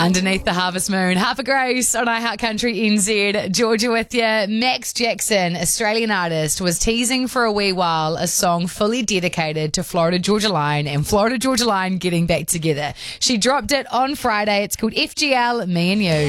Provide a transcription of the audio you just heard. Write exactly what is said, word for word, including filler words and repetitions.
Underneath the Harvest Moon, Harper Grace on iHeart Country N Z. Georgia with you. Max Jackson, Australian artist, was teasing for a wee while a song fully dedicated to Florida Georgia Line and Florida Georgia Line getting back together. She dropped it on Friday. It's called F G L, Me and You.